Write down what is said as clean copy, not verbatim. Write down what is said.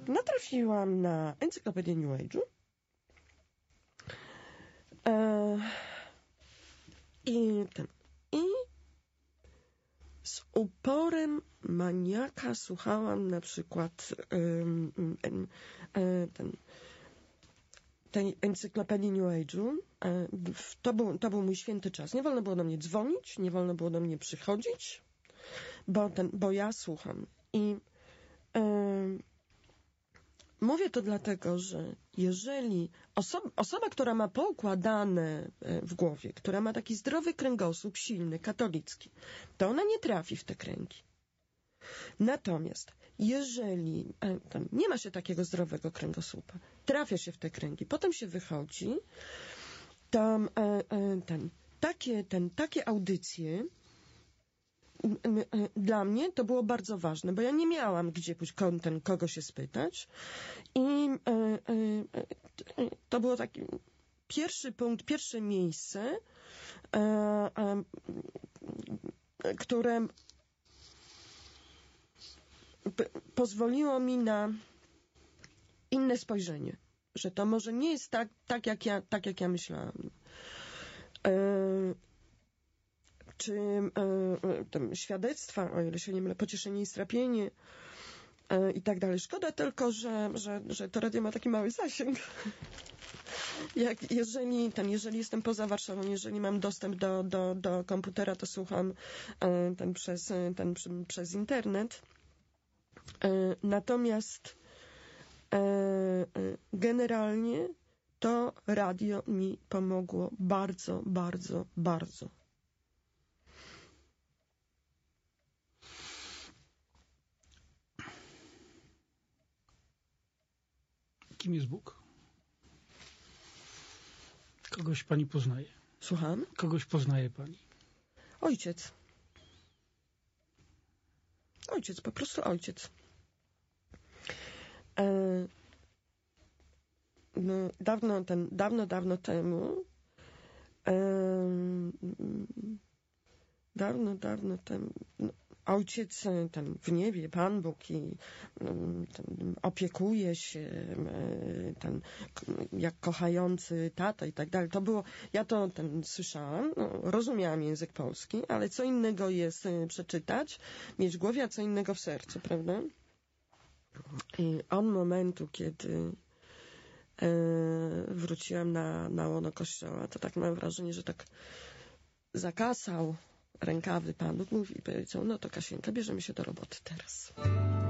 natrafiłam na encyklopedię New Age'u i z uporem maniaka słuchałam na przykład tej encyklopedii New Age'u. To był mój święty czas. Nie wolno było do mnie dzwonić, nie wolno było do mnie przychodzić, bo ja słucham. I mówię to dlatego, że jeżeli osoba, która ma poukładane w głowie, która ma taki zdrowy kręgosłup, silny, katolicki, to ona nie trafi w te kręgi. Natomiast jeżeli nie ma się takiego zdrowego kręgosłupa, trafia się w te kręgi, potem się wychodzi, to takie audycje dla mnie to było bardzo ważne, bo ja nie miałam gdzie pójść kogo się spytać i to było taki pierwszy punkt, pierwsze miejsce, które pozwoliło mi na inne spojrzenie, że to może nie jest tak jak ja myślałam. Czy świadectwa, o ile się nie mylę, pocieszenie i strapienie i tak dalej. Szkoda tylko, że to radio ma taki mały zasięg. Jeżeli jestem poza Warszawą, jeżeli mam dostęp do komputera, to słucham przez internet. Natomiast generalnie to radio mi pomogło bardzo, bardzo, bardzo. Kim jest Bóg? Kogoś pani poznaje? Słucham? Kogoś poznaje pani? Ojciec. Ojciec, po prostu ojciec. Dawno temu ojciec w niebie, Pan Bóg i opiekuje się jak kochający tata i tak dalej. To było, ja to słyszałam, rozumiałam język polski, ale co innego jest przeczytać, mieć w głowie, a co innego w sercu, prawda? I od momentu, kiedy wróciłam na łono Kościoła, to tak mam wrażenie, że tak zakasał rękawy Pan Bóg, mówi i powiedział, no to Kasienka, bierzemy się do roboty teraz.